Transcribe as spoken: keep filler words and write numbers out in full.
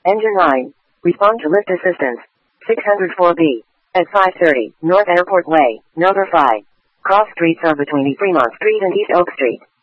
Engine nine. Respond to lift assistance. six oh four B. At five thirty, North Airport Way, notify. Cross streets are between East Fremont Street and East Oak Street.